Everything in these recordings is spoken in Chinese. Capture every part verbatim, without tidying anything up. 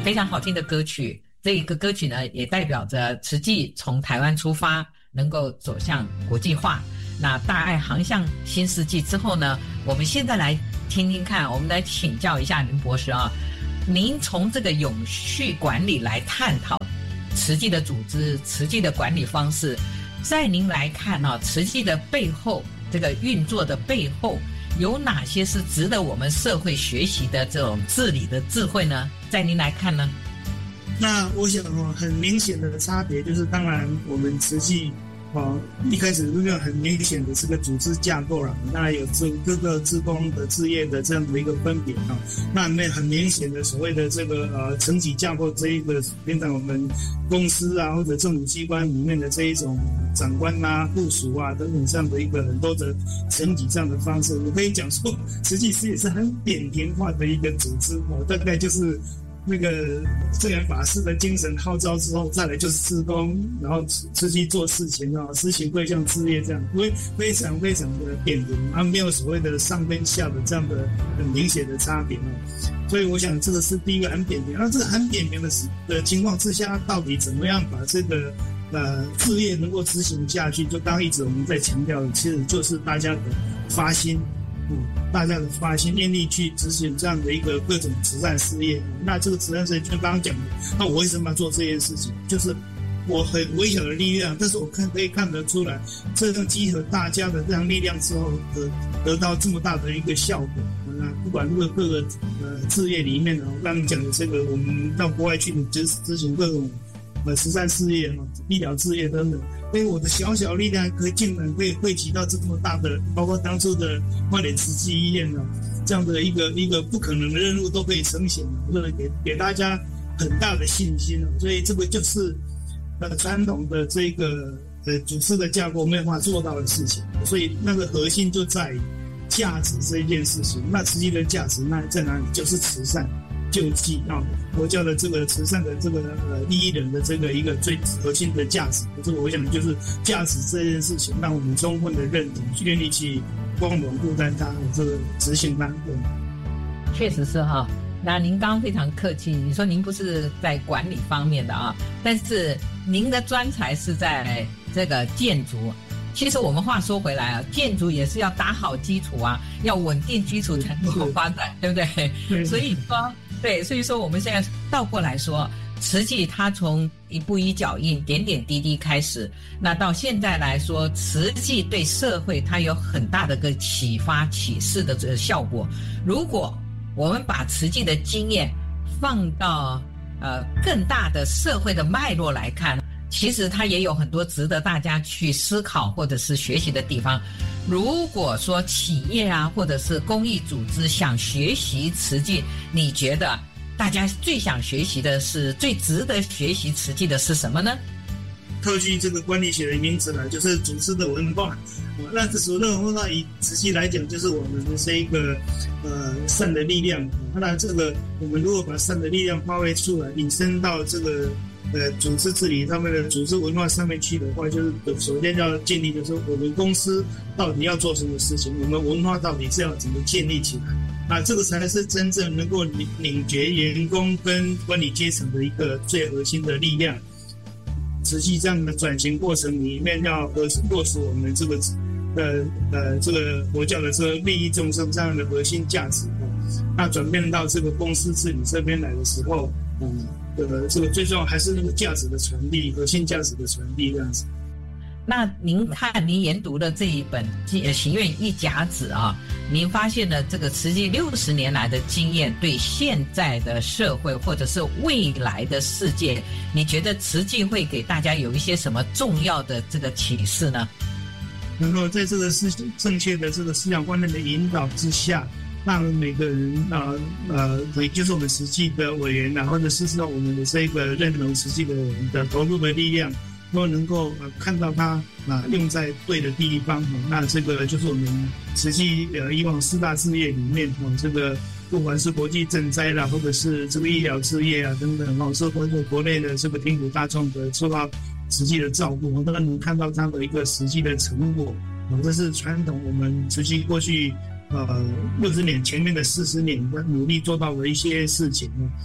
非常好听的歌曲，这一个歌曲呢也代表着慈济从台湾出发能够走向国际化，那大爱航向新世纪之后呢，我们现在来听听看，我们来请教一下林博士啊，您从这个永续管理来探讨慈济的组织、慈济的管理方式，在您来看啊，慈济的背后，这个运作的背后有哪些是值得我们社会学习的这种治理的智慧呢？在您来看呢？ 那我想哦，很明显的差别就是，当然我们慈济哦，一开始这个很明显的这个组织架构了，当然有这各个志工的志业的这样的一个分别啊。那里面很明显的所谓的这个呃层级架构这一个，变成我们公司啊或者政府机关里面的这一种长官啊、部属啊等等这样的一个很多的层级这样的方式，我可以讲说，实际是也是很扁平化的一个组织哦，大概就是。那个这个法师的精神号召之后，再来就是志工，然后出去做事情啊，施行各项事业这样，会非常非常的扁平，啊，没有所谓的上跟下的这样的很明显的差别啊。所以我想这个是第一个很扁平。那这个很扁平的的情况之下，到底怎么样把这个呃事业能够执行下去？就刚一直我们在强调的，其实就是大家的发心。嗯，大家的发心愿力去执行这样的一个各种慈善事业，那这个慈善事业就刚刚讲的，那我为什么要做这件事情？就是我很微小的力量，但是我看可以看得出来，这样集合大家的这样力量之后，得得到这么大的一个效果。那不管这个各个呃事业里面，刚刚讲的这个，我们到国外去执执行各种呃慈善事业、医疗事业等等。所以我的小小力量可以竟然可以汇集到这么大的，包括当初的花莲慈济医院呢，这样的一个一个不可能的任务都可以呈现，或者给给大家很大的信心。所以这个就是呃传统的这个呃组织的架构没有办法做到的事情。所以那个核心就在于价值这一件事情。那慈济的价值那在哪里？就是慈善。救济啊，佛教的这个慈善的这个呃利益人的这个一个最核心的价值，这个我想就是价值这件事情，让我们充分的认同，愿意去光荣负担它，这个执行它。 确实是哈。那您刚刚非常客气，你说您不是在管理方面的啊，但是您的专才是在这个建筑。其实我们话说回来啊，建筑也是要打好基础啊，要稳定基础才能够发展，对不对？对，所以说。对，所以说我们现在倒过来说，慈济它从一步一脚印、点点滴滴开始，那到现在来说，慈济对社会它有很大的个启发、启示的这个效果。如果我们把慈济的经验放到呃更大的社会的脉络来看，其实它也有很多值得大家去思考或者是学习的地方。如果说企业啊，或者是公益组织想学习慈济，你觉得大家最想学习的是最值得学习慈济的是什么呢？ 套句这个管理学的名词呢，就是组织的文化。那这所谓的文化，以慈济来讲，就是我们的这一个呃善的力量。那这个我们如果把善的力量发挥出来，引申到这个。呃，组织治理他们的组织文化上面去的话，就是首先要建立的是我们公司到底要做什么事情，我们文化到底是要怎么建立起来，那这个才是真正能够凝结员工跟管理阶层的一个最核心的力量。实际这样的转型过程里面，要落实我们这个呃呃这个佛教的这个利益众生这样的核心价值，那转变到这个公司治理这边来的时候，嗯。呃，这个最重要还是那个价值的传递，核心价值的传递这样子。 那您看您研读的这一本《行愿一甲子》啊，您发现了这个慈济六十年来的经验，对现在的社会或者是未来的世界，你觉得慈济会给大家有一些什么重要的这个启示呢？ 能够在这个思正确的这个思想观念的引导之下。让每个人啊呃，也就是我们实际的委员啊，或者是说我们的这个认同实际的人的投入的力量，都能够呃看到它啊用在对的地方。那这个就是我们实际呃以往四大事业里面哦，这个不管是国际赈灾啦，或者是这个医疗事业啊等等哦，是或者国内的这个贫苦大众的受到实际的照顾，都能看到它的一个实际的成果。哦，这是传统我们实际过去。呃，六十年前面的四十年的努力做到的一些事情。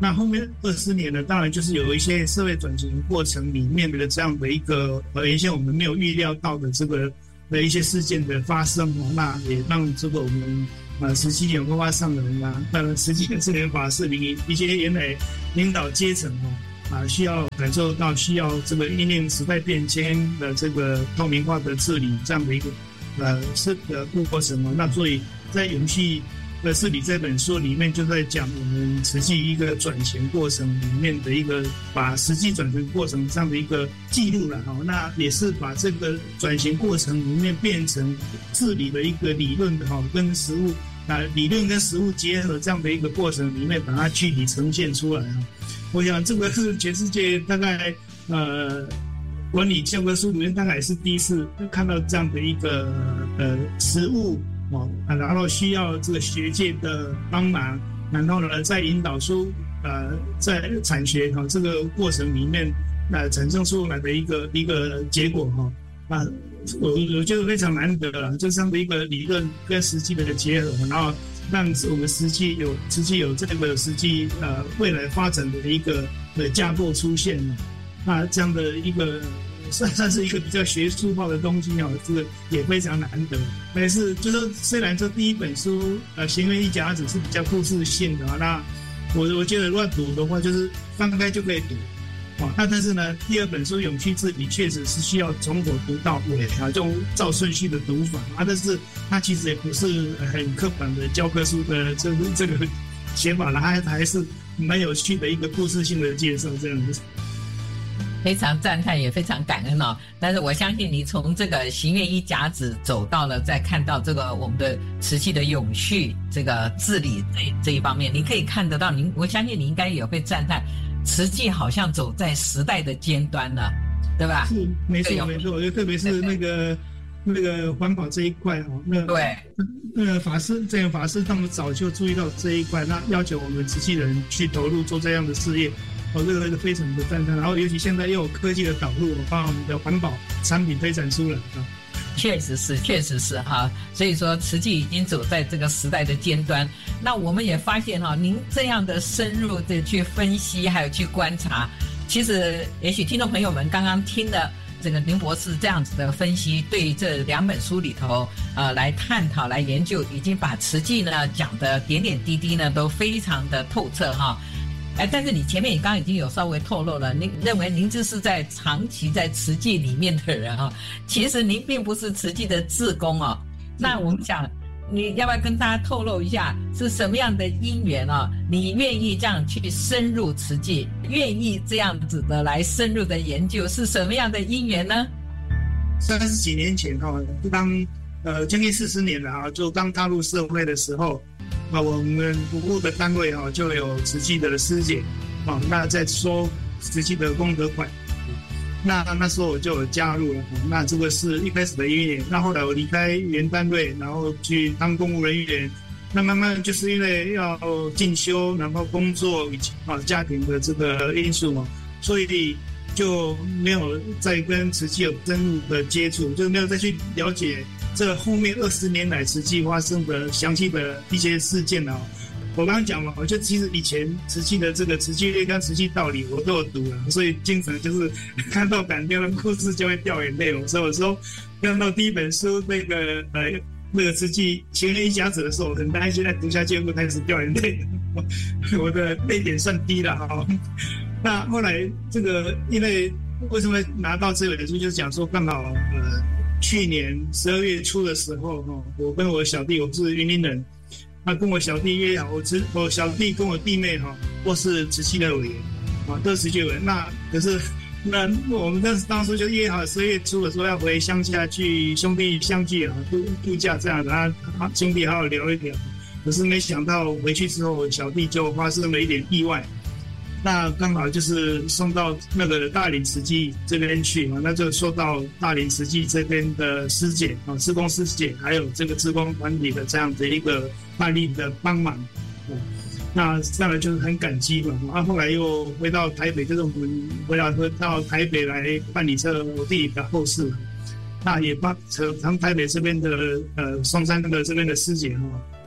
那后面二十年呢，当然就是有一些社会转型过程里面的这样的一个呃一些我们没有预料到的这个的一些事件的发生哦，那也让这个我们啊慈济文化上的人啊，当然慈济的智联法师领一些原来领导阶层哦啊需要感受到需要这个因应时代变迁的这个透明化的治理这样的一个呃是的过程哦，那所以在永续的治理这本书里面就在讲我们慈济一个转型过程里面的一个把实际转型过程上的一个记录了哈，那也是把这个转型过程里面变成治理的一个理论的哈，跟实务啊理论跟实务结合这样的一个过程里面把它具体呈现出来哈。我想这个是全世界大概呃管理教科书里面大概也是第一次看到这样的一个呃实务。哦，然后需要这个学界的帮忙，然后呢，再引导出呃，在产学哈、哦、这个过程里面，呃，产生出来的一个一个结果哈、哦，啊，我我觉得非常难得了，就这样的一个理论跟实际的结合，然后让我们实际有实际有这个实际呃未来发展的一个的架构出现了，那这样的一个。算算是一个比较学术化的东西哦，这个也非常难得。但是就是虽然这第一本书呃《行愿一甲子》是比较故事性的啊，那我我觉得乱读的话就是翻开就可以读啊。那但是呢，第二本书《永续治理》确实是需要从头读到尾啊，就照顺序的读法啊。但是它其实也不是很刻板的教科书的这这个写法了，它还是蛮有趣的一个故事性的介绍这样子。 非常赞叹，也非常感恩哦。但是我相信你从这个行愿一甲子走到了，再看到这个我们的慈济的永续这个治理这这一方面，你可以看得到，您我相信你应该也会赞叹，慈济好像走在时代的尖端了，对吧？ 是，没错没错，我觉得特别是那个那个环保这一块哦，那对， 那个法师这个法师他们早就注意到这一块，那要求我们慈济人去投入做这样的事业。哦，这个非常的赞叹，然后尤其现在又有科技的导入，把我们的环保产品推展出来啊。 确实是，确实是哈。所以说，慈济已经走在这个时代的尖端。那我们也发现哈，您这样的深入的去分析，还有去观察，其实也许听众朋友们刚刚听了这个林博士这样子的分析，对这两本书里头呃来探讨、来研究，已经把慈济呢讲的点点滴滴呢都非常的透彻哈。哎，但是你前面你刚刚已经有稍微透露了，您认为您这是在长期在慈济里面的人啊，其实您并不是慈济的志工哦。那我们想，你要不要跟大家透露一下是什么样的因缘啊？你愿意这样去深入慈济，愿意这样子的来深入的研究，是什么样的因缘呢？ 三十几年前哈、哦，当呃将近四十年了啊，就刚踏入社会的时候。啊，我们服务的单位哈、哦、就有慈济的师姐，啊，那在说慈济的功德馆，那那时候我就有加入了，那这个是一开始的因缘。那后来我离开原单位，然后去当公务人员，那慢慢就是因为要进修，然后工作以及啊家庭的这个因素嘛，所以就没有再跟慈济有深入的接触，就没有再去了解。这后面二十年来慈济发生的详细的一些事件啊，我刚刚讲嘛，我就其实以前慈济的这个慈济略跟慈济道理我都有读了，所以经常就是看到感动的故事就会掉眼泪。所以有时候看到第一本书那个呃那个慈济行愿一甲子的时候，很担心在读下去会开始掉眼泪，我的泪点算低了哈。那后来这个因为为什么拿到这本书，就是讲说刚好呃。去年十二月初的时候，哈，我跟我小弟，我是云林人，那跟我小弟约好，我只我小弟跟我弟妹哈，都是慈济的委员，啊，都是慈济委员。那可是那我们当时当初就约好十二月初的时候要回乡下去兄弟相聚啊，度度假这样的，啊，兄弟好好聊一聊。可是没想到回去之后，小弟就发生了一点意外。那刚好就是送到那个大林慈济这边去嘛，那就受到大林慈济这边的师姐啊，志工师姐，还有这个志工团体的这样的一个大力的帮忙，嗯，那当然就是很感激嘛。啊，后来又回到台北，就是我们回到到台北来办理这我弟的后事，那也帮从台北这边的呃松山的这边的师姐哈，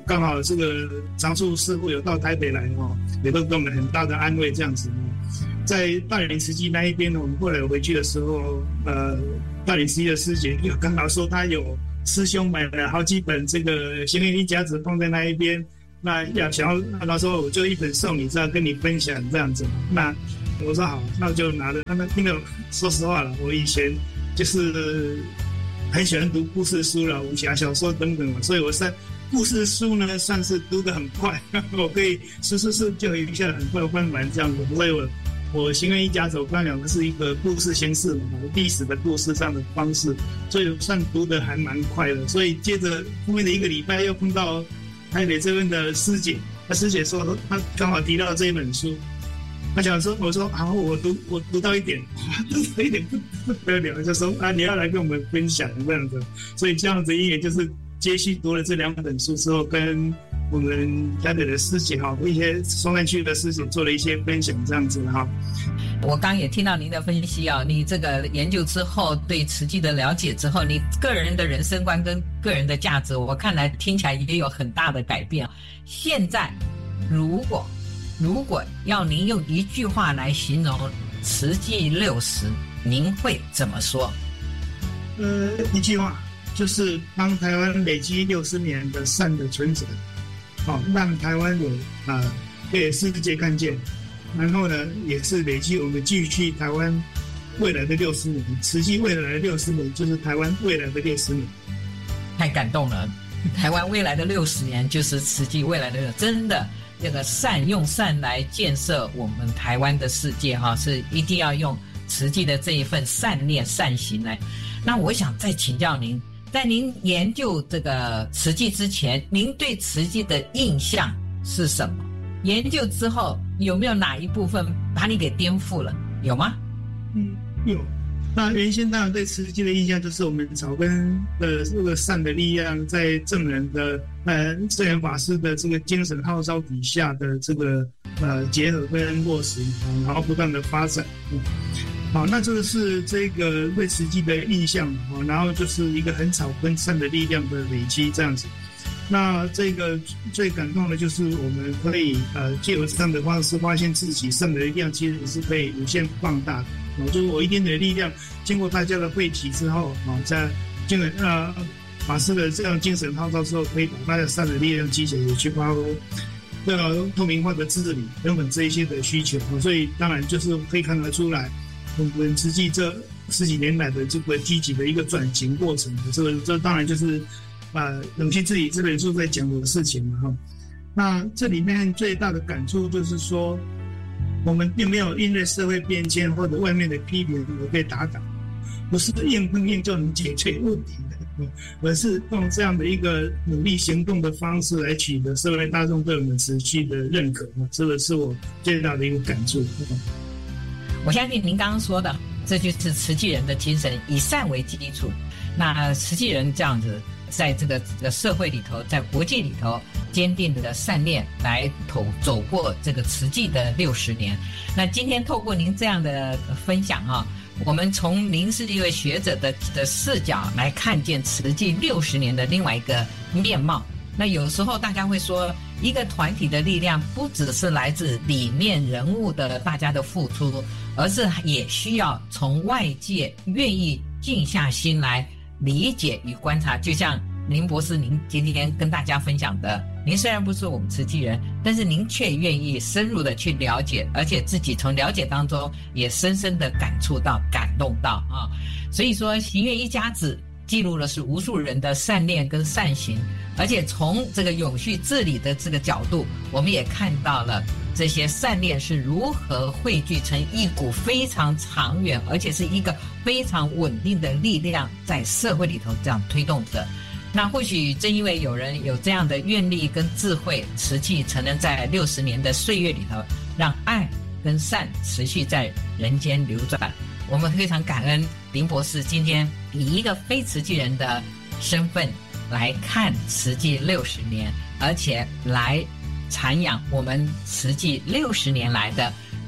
刚好这个常住师傅有到台北来哦，也都给我们很大的安慰这样子。在大林慈济那一边呢，我们后来回去的时候，呃，大林慈济的师姐有刚好说他有师兄买了好几本这个行愿一家子放在那一边，那要想要他说我就一本送你，这样跟你分享这样子。那我说好，那我就拿了。那因为说实话了，我以前就是很喜欢读故事书了，武侠小说等等，所以我在故事书呢算是读得很快，我可以是是是就一下很快翻完这样子。所以我我行愿一家子，我刚讲的是一个故事形式嘛，历史的故事这样的方式，所以算读得还蛮快的。所以接着后面的一个礼拜又碰到台北这边的师姐，那师姐说她刚好提到这一本书，她想说我说好，我读我读到一点，读到一点不得了，就说啊你要来跟我们分享这样子。所以这样子也就是接续读了这两本书之后，跟我们台北的师姐哈，一些松山区的师姐做了一些分享这样子哈。 我刚也听到您的分析啊，你这个研究之后对慈济的了解之后，你个人的人生观跟个人的价值，我看来听起来也有很大的改变。现在如果如果要您用一句话来形容慈济六十，您会怎么说？ 呃，一句话就是帮台湾累积六十年的善的存折，好、哦，让台湾有啊、呃、被世界看见。然后呢，也是累积我们继续台湾未来的六十年，慈济未来的六十年就是台湾未来的六十年。 太感动了，台湾未来的六十年就是慈济未来的，真的这个善用善来建设我们台湾的世界哈，是一定要用慈济的这一份善念善行来。那我想再请教您，在您研究这个慈济之前，您对慈济的印象是什么？研究之后有没有哪一部分把你给颠覆了？有吗？ 嗯，有。那原先当然对慈济的印象就是我们草根的这个善的力量，在正人的呃圣严法师的这个精神号召底下的这个呃结合跟落实，然后不断的发展。嗯好，那这个是这个对慈济的印象，然后就是一个很草根善的力量的累积这样子。那这个最感动的就是我们可以呃借由这样的方式发现自己善的力量其实是可以无限放大的。哦，就是我一点点的力量，经过大家的汇集之后，啊，在经过呃法师的这样精神号召之后，可以把大家善的力量集结也去发挥。那个透明化的治理等等这一些的需求，所以当然就是可以看得出来，我们慈济这十几年来的这个积极的一个转型过程，这个这当然就是呃冷心治理这本书在讲的事情嘛哈。那这里面最大的感触就是说，我们并没有因为社会变迁或者外面的批评而被打倒，不是硬碰硬就能解决问题的，而是用这样的一个努力行动的方式来取得社会大众对我们持续的认可，这个是我最大的一个感触。 我相信您刚刚说的，这就是慈济人的精神，以善为基础。那慈济人这样子，在这个这个社会里头，在国际里头，坚定的善念来走走过这个慈济的六十年。那今天透过您这样的分享啊，我们从您是一位学者的的视角来看见慈济六十年的另外一个面貌。那有时候大家会说，一个团体的力量不只是来自里面人物的大家的付出，而是也需要从外界愿意静下心来理解与观察。就像林博士您今天跟大家分享的，您虽然不是我们慈济人，但是您却愿意深入的去了解，而且自己从了解当中也深深的感触到感动到啊。所以说行愿一家子记录了是无数人的善念跟善行，而且从这个永续治理的这个角度，我们也看到了这些善念是如何汇聚成一股非常长远而且是一个非常稳定的力量，在社会里头这样推动着。那或许正因为有人有这样的愿力跟智慧，慈济才能在六十年的岁月里头，让爱跟善持续在人间流转。我们非常感恩林博士今天以一个非慈济人的身份来看慈济六十年，而且来阐扬我们慈济六十年来的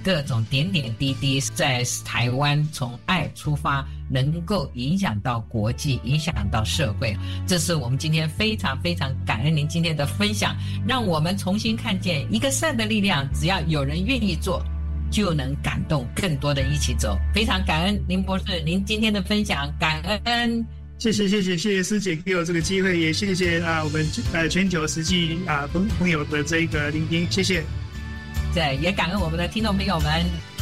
各种点点滴滴，在台湾从爱出发，能够影响到国际，影响到社会。这是我们今天非常非常感恩您今天的分享，让我们重新看见一个善的力量，只要有人愿意做，就能感动更多的一起走。非常感恩林博士您今天的分享，感恩。 谢谢谢谢谢谢师姐给我这个机会，也谢谢啊我们呃全球实际啊朋朋友的这个聆听，谢谢。 对，也感恩我们的听众朋友们。